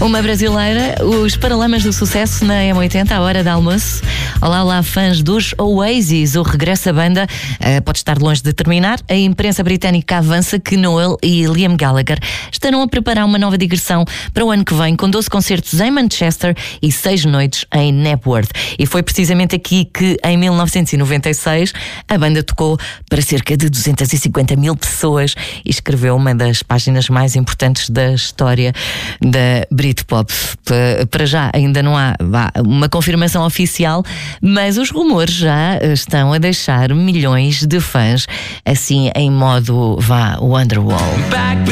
Uma brasileira, os Paralamas do Sucesso na M80, à hora de almoço. Olá, fãs dos Oasis. O regresso da banda pode estar longe de terminar. A imprensa britânica avança que Noel e Liam Gallagher estarão a preparar uma nova digressão para o ano que vem, com 12 concertos em Manchester e 6 noites em Knebworth. E foi precisamente aqui que, em 1996, a banda tocou para cerca de 250 mil pessoas e escreveu uma das páginas mais importantes da história da Britpop. Para já ainda não há uma confirmação oficial, mas os rumores já estão a deixar milhões de fãs assim em modo Wonderwall.